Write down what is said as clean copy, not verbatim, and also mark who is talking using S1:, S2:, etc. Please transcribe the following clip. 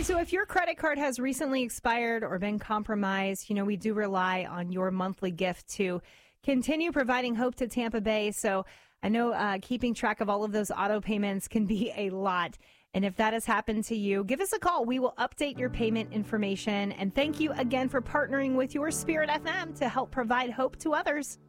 S1: So if your credit card has recently expired or been compromised, we do rely on your monthly gift to continue providing hope to Tampa Bay. So I know keeping track of all of those auto payments can be a lot. And if that has happened to you, give us a call. We will update your payment information. And thank you again for partnering with your Spirit FM to help provide hope to others.